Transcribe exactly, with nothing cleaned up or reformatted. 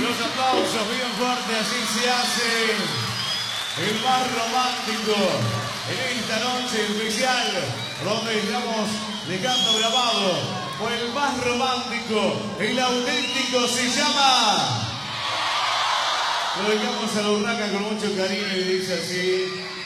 los aplausos bien fuertes, así se hace el más romántico en esta noche especial, donde estamos dejando grabado por el más romántico, el auténtico, se llama... Lo dejamos a la urraca con mucho cariño y dice así...